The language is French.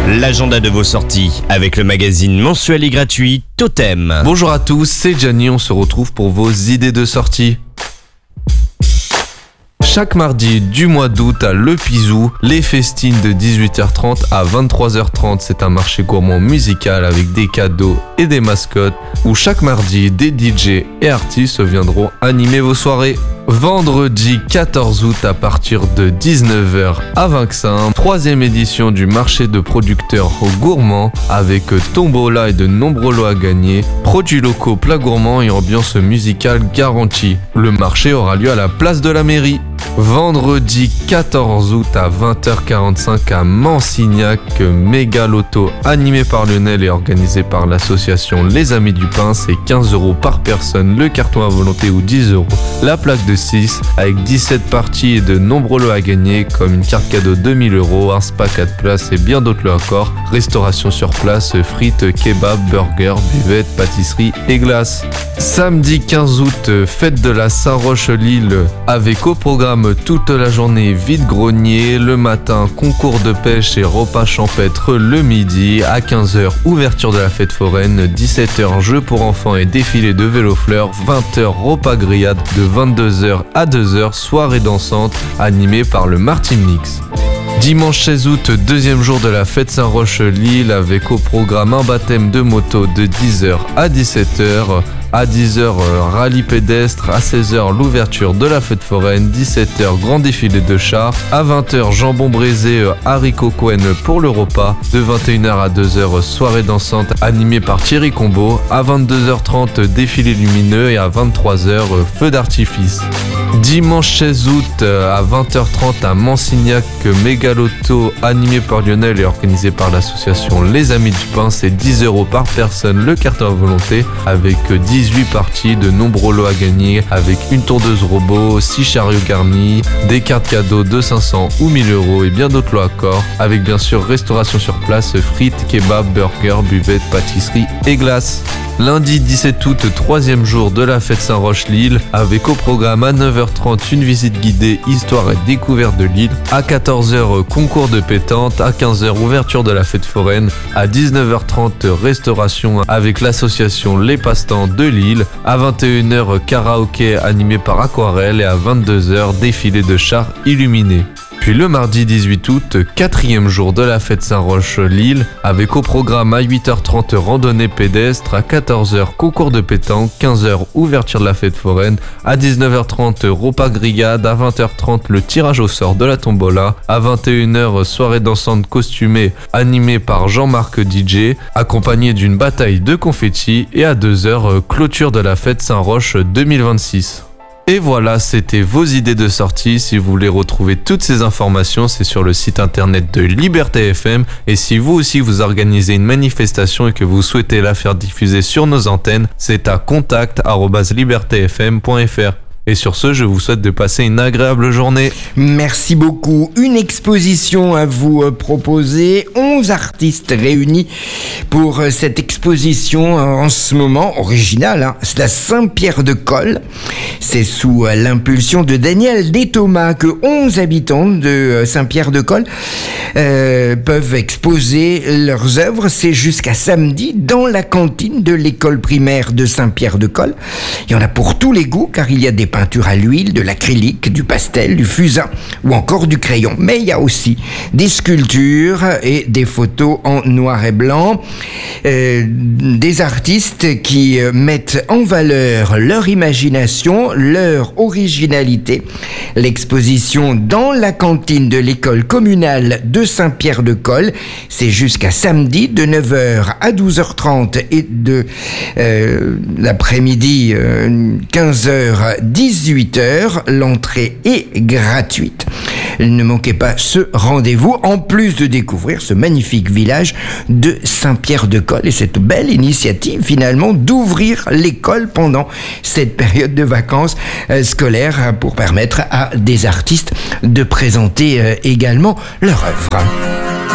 L'agenda de vos sorties avec le magazine mensuel et gratuit Totem. Bonjour à tous, c'est Gianni, on se retrouve pour vos idées de sortie. Chaque mardi du mois d'août à Le Pizou, les festines de 18h30 à 23h30. C'est un marché gourmand musical avec des cadeaux et des mascottes où chaque mardi, des DJ et artistes viendront animer vos soirées. Vendredi 14 août à partir de 19h à Vinxin, 3e édition du marché de producteurs gourmands avec tombola et de nombreux lots à gagner, produits locaux, plats gourmands et ambiance musicale garantie. Le marché aura lieu à la place de la mairie. Vendredi 14 août à 20h45 à Mansignac, méga loto animé par Lionel et organisé par l'association Les Amis du Pain. C'est 15 € par personne, le carton à volonté ou 10 €. La plaque de 6 avec 17 parties et de nombreux lots à gagner comme une carte cadeau de 1000 €, un spa 4 places et bien d'autres lots encore. Restauration sur place, frites, kebab, burgers, buvette, pâtisserie et glace. Samedi 15 août, fête de la Saint-Roch-Lille avec au programme toute la journée vide-grenier, le matin concours de pêche et repas champêtre le midi, à 15h ouverture de la fête foraine, 17h jeux pour enfants et défilé de vélo-fleurs, 20h repas grillade, de 22h à 2h soirée dansante animée par le Martin Mix. Dimanche 16 août, deuxième jour de la fête Saint-Roch-Lille avec au programme un baptême de moto de 10h à 17h. À 10h, rallye pédestre. À 16h, l'ouverture de la fête foraine. 17h, grand défilé de chars. À 20h, jambon braisé, haricots Cohen pour le repas. De 21h à 2h, soirée dansante animée par Thierry Combo. À 22h30, défilé lumineux. Et à 23h, feu d'artifice. Dimanche 16 août à 20h30 à Mansignac, méga loto animé par Lionel et organisé par l'association Les Amis du Pain. C'est 10 € par personne, le carton à volonté avec 18 parties, de nombreux lots à gagner avec une tondeuse robot, 6 chariots garnis, des cartes cadeaux de 500 ou 1000 € et bien d'autres lots à corps avec bien sûr restauration sur place, frites, kebab, burgers, buvette, pâtisserie et glace. Lundi 17 août, 3e jour de la fête Saint-Roch-Lille avec au programme à 9h30 une visite guidée histoire et découverte de l'île, à 14h concours de pétanque, à 15h ouverture de la fête foraine, à 19h30 restauration avec l'association Les Passe-Temps de Lille, à 21h karaoké animé par Aquarelle et à 22h défilé de chars illuminés. Puis le mardi 18 août, 4e jour de la fête Saint-Roch-Lille, avec au programme à 8h30 randonnée pédestre, à 14h concours de pétanque, 15h ouverture de la fête foraine, à 19h30 repas grillade, à 20h30 le tirage au sort de la tombola, à 21h soirée dansante costumée animée par Jean-Marc DJ, accompagnée d'une bataille de confettis et à 2h clôture de la fête Saint-Roch 2026. Et voilà, c'était vos idées de sortie. Si vous voulez retrouver toutes ces informations, c'est sur le site internet de Liberté FM. Et si vous aussi vous organisez une manifestation et que vous souhaitez la faire diffuser sur nos antennes, c'est à contact@libertefm.fr. Et sur ce, je vous souhaite de passer une agréable journée. Merci beaucoup. Une exposition à vous proposer. 11 artistes réunis pour cette exposition en ce moment originale. C'est à Saint-Pierre-de-Colle. C'est sous l'impulsion de Daniel Déthomas que 11 habitants de Saint-Pierre-de-Colle peuvent exposer leurs œuvres. C'est jusqu'à samedi dans la cantine de l'école primaire de Saint-Pierre-de-Colle. Il y en a pour tous les goûts car il y a des peinture à l'huile, de l'acrylique, du pastel, du fusain ou encore du crayon. Mais il y a aussi des sculptures et des photos en noir et blanc. Des artistes qui mettent en valeur leur imagination, leur originalité. L'exposition dans la cantine de l'école communale de Saint-Pierre-de-Colle, c'est jusqu'à samedi de 9h à 12h30 et de l'après-midi 15h 18h. L'entrée est gratuite. Ne manquez pas ce rendez-vous, en plus de découvrir ce magnifique village de Saint-Pierre-de-Colle et cette belle initiative finalement d'ouvrir l'école pendant cette période de vacances scolaires pour permettre à des artistes de présenter également leur œuvre.